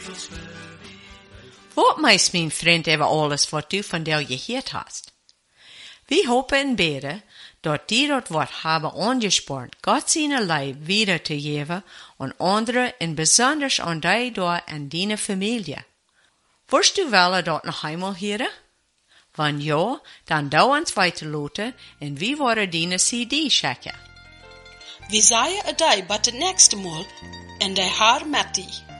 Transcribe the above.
Wat meist mijn vriend over alles wat du van jou gehoord hast? We hopen en beten, dat die dat wat hebben angesprochen, Gott zijn Leib wieder te geven aan anderen en besonders aan die daar en die familie. Wirst du willen dat nog eenmaal horen? Wenn ja, dan dou ons weiterlaten en we worden die CD checken. Vi säger a dig but det nästa mål, en det har Matti.